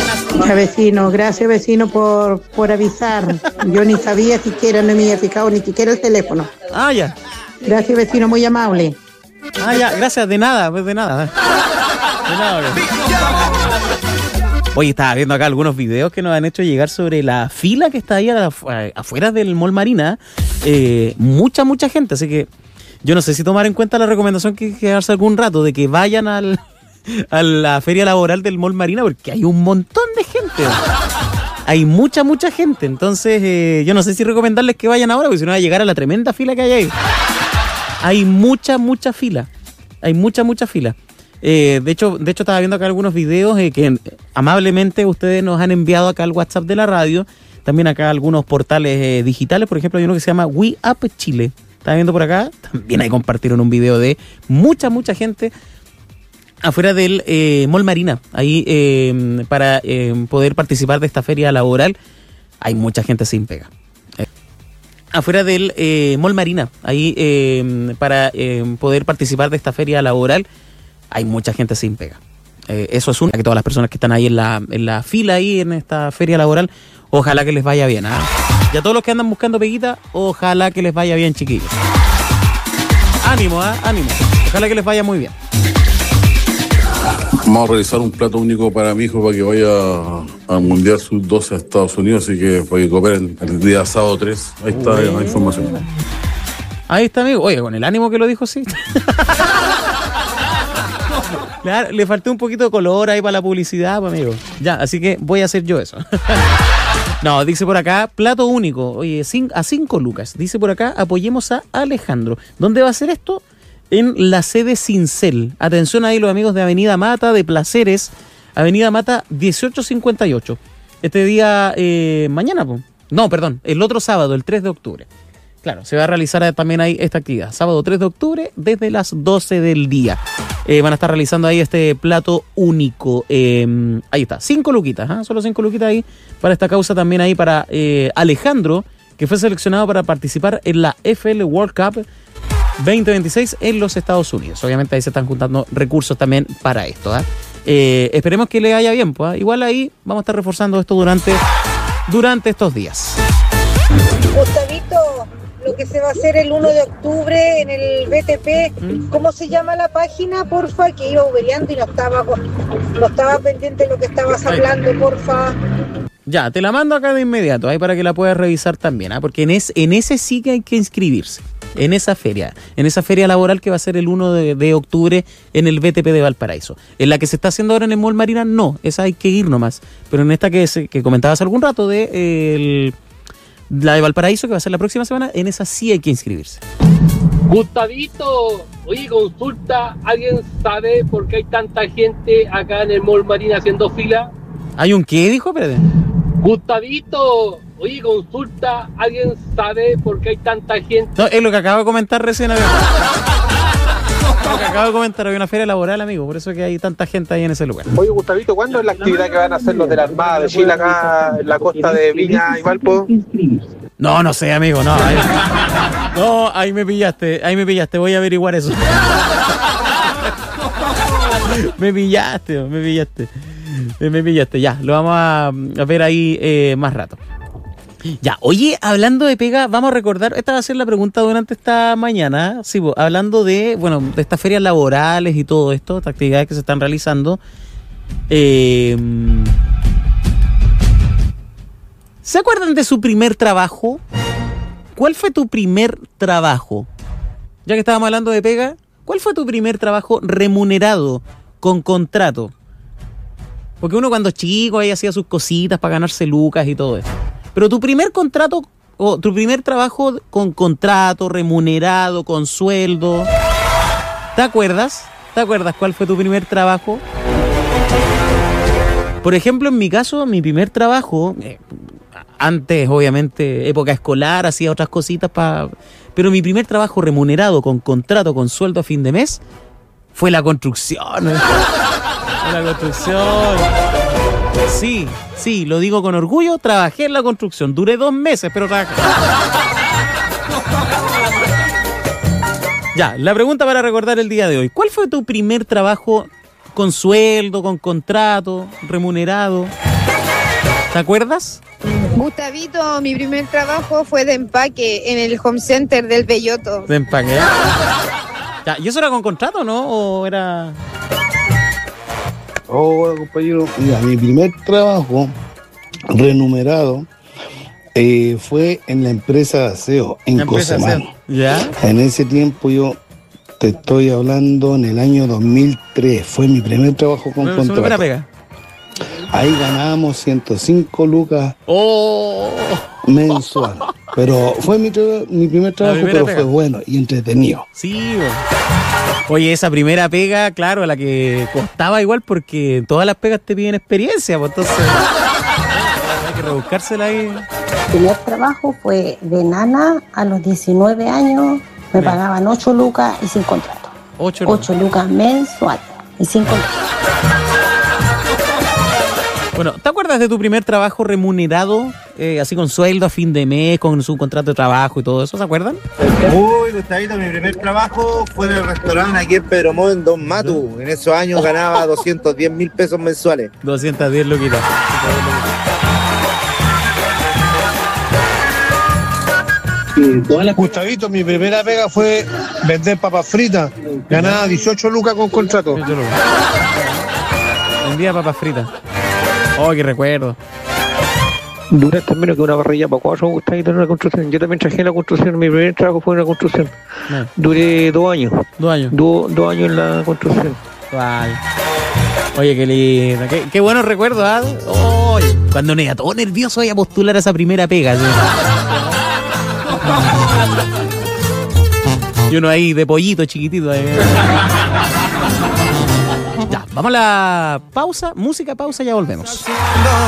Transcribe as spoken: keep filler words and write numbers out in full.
Ya, vecino, gracias vecino por, por avisar. Yo ni sabía siquiera, no me había fijado ni siquiera el teléfono. Ah, ya. Gracias vecino, muy amable. Ah, ya, gracias, de nada, pues de nada. De nada, bro. Oye, estaba viendo acá algunos videos que nos han hecho llegar sobre la fila que está ahí afuera del Mall Marina. Eh, mucha, mucha gente, así que yo no sé si tomar en cuenta la recomendación que quedarse algún rato de que vayan al, a la feria laboral del Mall Marina, porque hay un montón de gente. Hay mucha, mucha gente. Entonces, eh, yo no sé si recomendarles que vayan ahora, porque si no va a llegar a la tremenda fila que hay ahí. Hay mucha, mucha fila. Hay mucha, mucha fila. Eh, de hecho, de hecho, estaba viendo acá algunos videos eh, que amablemente ustedes nos han enviado acá al WhatsApp de la radio. También acá algunos portales eh, digitales. Por ejemplo, hay uno que se llama We Up Chile. Estaba viendo por acá. También ahí compartieron un video de mucha, mucha gente afuera del eh, Mall Marina. Ahí eh, para eh, poder participar de esta feria laboral. Hay mucha gente sin pega. Eh, afuera del eh, Mall Marina. Ahí eh, para eh, poder participar de esta feria laboral. Hay mucha gente sin pega. Eh, eso es una que todas las personas que están ahí en la, en la fila ahí en esta feria laboral, ojalá que les vaya bien. ¿eh? Y a todos los que andan buscando peguita, ojalá que les vaya bien, chiquillos. Ánimo, ¿eh? Ánimo. Ojalá que les vaya muy bien. Vamos a realizar un plato único para mi hijo para que vaya al Mundial sub doce a Estados Unidos, así que para que cooperen el día sábado tres. Ahí está Uy. la información. Ahí está, amigo. Oye, con el ánimo que lo dijo, sí. Claro, le faltó un poquito de color ahí para la publicidad, pues, amigo. Ya, así que voy a hacer yo eso. No, dice por acá, plato único. Oye, a cinco lucas. Dice por acá, apoyemos a Alejandro. ¿Dónde va a ser esto? En la sede Cincel. Atención ahí los amigos de Avenida Mata, de Placeres. Avenida Mata dieciocho cincuenta y ocho. Este día, eh, mañana, pues. No, perdón, el otro sábado, el tres de octubre. Claro, se va a realizar también ahí esta actividad. Sábado tres de octubre, desde las doce del día. Eh, van a estar realizando ahí este plato único. Eh, ahí está, cinco luquitas, ¿eh? Solo cinco luquitas ahí para esta causa. También ahí para eh, Alejandro, que fue seleccionado para participar en la F L World Cup veinte veintiséis en los Estados Unidos. Obviamente ahí se están juntando recursos también para esto. ¿eh? Eh, esperemos que le vaya bien. Pues, ¿eh? Igual ahí vamos a estar reforzando esto durante, durante estos días. Gustavito, lo que se va a hacer el uno de octubre en el B T P, ¿cómo se llama la página, porfa? Que iba ubereando y no estaba, no estaba pendiente de lo que estabas hablando, porfa. Ya, te la mando acá de inmediato, ahí para que la puedas revisar también, ¿eh? Porque en, es, en ese sí que hay que inscribirse, en esa feria, en esa feria laboral que va a ser el uno de octubre en el B T P de Valparaíso. En la que se está haciendo ahora en el Mall Marina, no, esa hay que ir nomás. Pero en esta que, se, que comentabas algún rato de... Eh, el, la de Valparaíso, que va a ser la próxima semana, en esa sí hay que inscribirse. Gustavito, oye, consulta, ¿alguien sabe por qué hay tanta gente acá en el Mall Marina haciendo fila? ¿Hay un qué, dijo? Espérate. Gustavito, oye, consulta, ¿alguien sabe por qué hay tanta gente? No, es lo que acabo de comentar recién. Lo que acabo de comentar, había una feria laboral, amigo, por eso es que hay tanta gente ahí en ese lugar. Oye, Gustavito, ¿cuándo es la actividad que van a hacer los de la Armada de Chile acá en la costa de Viña y Valpo? No, no sé, amigo, no. Ahí, no, ahí me pillaste, ahí me pillaste, voy a averiguar eso. Me pillaste, me pillaste. Me pillaste, ya, lo vamos a, a ver ahí eh, más rato. Ya, oye, hablando de pega, vamos a recordar, esta va a ser la pregunta durante esta mañana, sí, hablando de, bueno, de estas ferias laborales y todo esto, estas actividades que se están realizando. Eh, ¿Se acuerdan de su primer trabajo? ¿Cuál fue tu primer trabajo? Ya que estábamos hablando de pega, ¿cuál fue tu primer trabajo remunerado, con contrato? Porque uno cuando chico ahí hacía sus cositas para ganarse lucas y todo eso. Pero tu primer contrato, o tu primer trabajo con contrato, remunerado, con sueldo, ¿te acuerdas? ¿Te acuerdas cuál fue tu primer trabajo? Por ejemplo, en mi caso, mi primer trabajo, eh, antes obviamente época escolar, hacía otras cositas, pa, pero mi primer trabajo remunerado, con contrato, con sueldo a fin de mes, fue la construcción. La construcción. Sí, sí, lo digo con orgullo, trabajé en la construcción. Duré dos meses, pero trabajé. Ya, la pregunta para recordar el día de hoy. ¿Cuál fue tu primer trabajo con sueldo, con contrato, remunerado? ¿Te acuerdas? Gustavito, mi primer trabajo fue de empaque en el home center del Belloto. De empaque. Ya, ¿y eso era con contrato, no? ¿O era...? Hola, compañero. Mira, mi primer trabajo remunerado eh, fue en la empresa de aseo, en Cosemán. ¿Ya? En ese tiempo yo te estoy hablando en el año dos mil tres. Fue mi primer trabajo con Bueno, contrato. pega. Ahí ganábamos ciento cinco lucas oh. mensual. Pero fue mi, tra- mi primer trabajo, pero pega. fue bueno y entretenido. Sí, bueno. Oye, esa primera pega, claro, la que costaba igual porque todas las pegas te piden experiencia, pues entonces hay que rebuscársela ahí. Mi primer trabajo fue de nana a los diecinueve años, me Bien. pagaban ocho lucas y sin contrato. ocho ocho lucas mensual y sin contrato. Bueno, ¿te acuerdas de tu primer trabajo remunerado, eh, así con sueldo a fin de mes, con su contrato de trabajo y todo eso? ¿Se acuerdan? Uy, Gustavito, mi primer trabajo fue en el restaurante aquí en Pedro Montt, en Don Matu. En esos años ganaba doscientos diez mil pesos mensuales. doscientos diez luquitas. Gustavito, mi primera pega fue vender papas fritas. Ganaba dieciocho lucas con contrato. Vendía papas fritas. Oh, qué recuerdo. Duraste menos que una parrilla para cuatro, Gustavito, en la construcción. Yo también trabajé en la construcción. Mi primer trabajo fue en la construcción. No. Duré dos años. Dos años. Du- dos años en la construcción. Vale. Oye, qué lindo. Qué, qué buenos recuerdos, ¿ah? Oh, cuando me iba todo nervioso iba a postular a esa primera pega. ¿Sí? Y uno ahí de pollito chiquitito. Ahí. Ya, vamos a la pausa. Música, pausa, ya volvemos.